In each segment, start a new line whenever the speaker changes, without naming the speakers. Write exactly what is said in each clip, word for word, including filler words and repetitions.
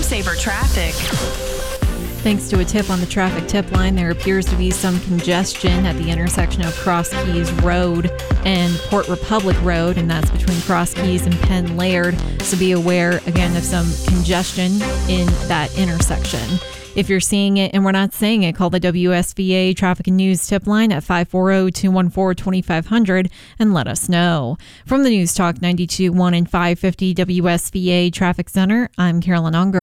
Saver Traffic.
Thanks to a tip on the traffic tip line, there appears to be some congestion at the intersection of Cross Keys Road and Port Republic Road, and that's between Cross Keys and Penn Laird. So be aware, again, of some congestion in that intersection. If you're seeing it and we're not saying it, call the W S V A Traffic and News tip line at five four zero, two one four, two five zero zero and let us know. From the News Talk ninety-two point one and five fifty W S V A Traffic Center, I'm Carolyn Unger.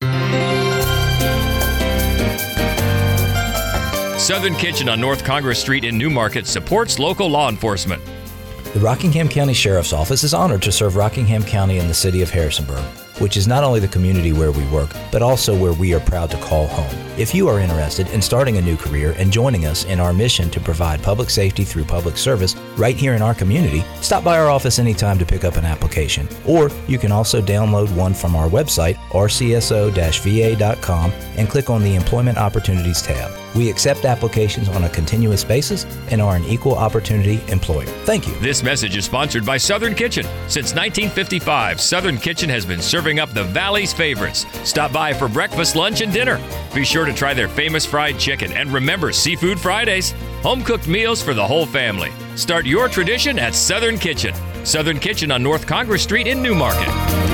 Southern Kitchen on North Congress Street in Newmarket supports local law enforcement.
The Rockingham County Sheriff's Office is honored to serve Rockingham County and the city of Harrisonburg, which is not only the community where we work, but also where we are proud to call home. If you are interested in starting a new career and joining us in our mission to provide public safety through public service right here in our community, stop by our office anytime to pick up an application. Or you can also download one from our website, r c s o dash v a dot com, and click on the Employment Opportunities tab. We accept applications on a continuous basis and are an equal opportunity employer. Thank you.
This message is sponsored by Southern Kitchen. Since nineteen fifty-five, Southern Kitchen has been serving up the Valley's favorites. Stop by for breakfast, lunch, and dinner. Be sure to try their famous fried chicken, and remember Seafood Fridays. Home-cooked meals for the whole family. Start your tradition at Southern Kitchen. Southern Kitchen on North Congress Street in Newmarket.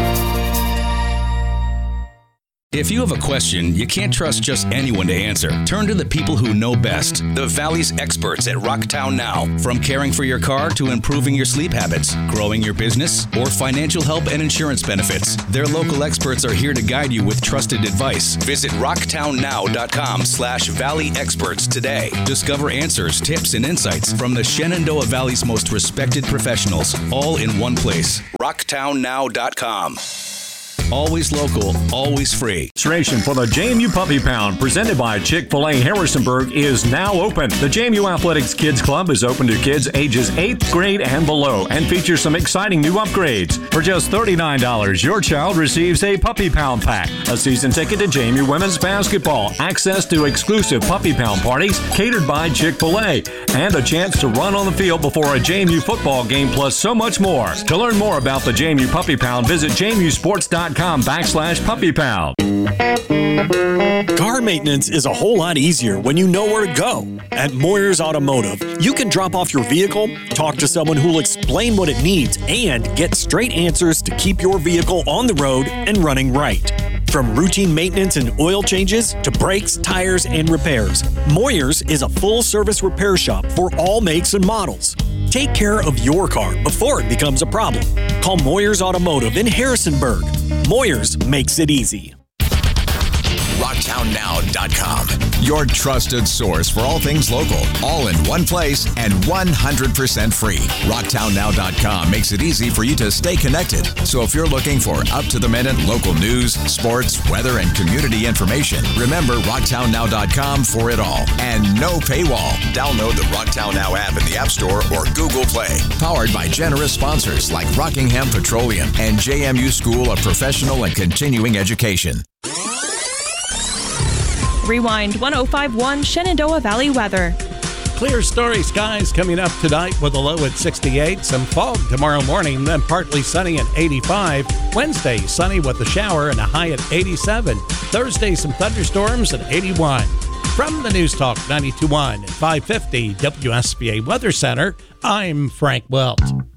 If you have a question you can't trust just anyone to answer, turn to the people who know best. The Valley's experts at Rocktown Now. From caring for your car to improving your sleep habits, growing your business, or financial help and insurance benefits, their local experts are here to guide you with trusted advice. Visit rocktown now dot com slash valley experts today. Discover answers, tips, and insights from the Shenandoah Valley's most respected professionals, all in one place. rocktown now dot com. Always local, always free.
Registration for the J M U Puppy Pound presented by Chick-fil-A Harrisonburg is now open. The J M U Athletics Kids Club is open to kids ages eighth grade and below and features some exciting new upgrades. For just thirty-nine dollars, your child receives a Puppy Pound pack, a season ticket to J M U women's basketball, access to exclusive Puppy Pound parties catered by Chick-fil-A, and a chance to run on the field before a J M U football game, plus so much more. To learn more about the J M U Puppy Pound, visit j m u sports dot com backslash puppy pound.
Car maintenance is a whole lot easier when you know where to go. At Moyers Automotive, you can drop off your vehicle, talk to someone who'll explain what it needs, and get straight answers to keep your vehicle on the road and running right. From routine maintenance and oil changes to brakes, tires, and repairs, Moyers is a full-service repair shop for all makes and models. Take care of your car before it becomes a problem. Call Moyers Automotive in Harrisonburg. Moyers makes it easy.
rocktown now dot com. Your trusted source for all things local, all in one place and one hundred percent free. rocktown now dot com makes it easy for you to stay connected. So if you're looking for up-to-the-minute local news, sports, weather, and community information, remember rocktown now dot com for it all. And no paywall. Download the Rocktown Now app in the App Store or Google Play. Powered by generous sponsors like Rockingham Petroleum and J M U School of Professional and Continuing Education.
Rewind one oh five point one Shenandoah Valley weather.
Clear, starry skies coming up tonight with a low at sixty-eight. Some fog tomorrow morning, then partly sunny at eighty-five. Wednesday, sunny with a shower and a high at eighty-seven. Thursday, some thunderstorms at eighty-one. From the News Talk ninety-two point one and five fifty W S V A Weather Center, I'm Frank Welch.